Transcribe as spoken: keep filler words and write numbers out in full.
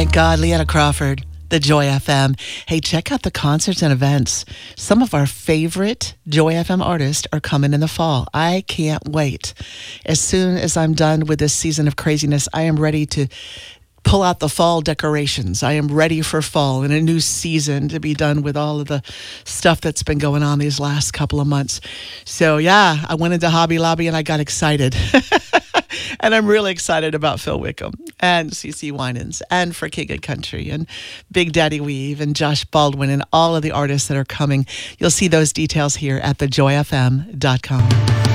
Thank God, Leanna Crawford, the Joy F M. Hey, check out the concerts and events. Some of our favorite Joy F M artists are coming in the fall. I can't wait. As soon as I'm done with this season of craziness, I am ready to pull out the fall decorations. I am ready for fall and a new season to be done with all of the stuff that's been going on these last couple of months. So yeah, I went into Hobby Lobby and I got excited. And I'm really excited about Phil Wickham and CeCe Winans and For King and Country and Big Daddy Weave and Josh Baldwin and all of the artists that are coming. You'll see those details here at the joy f m dot com.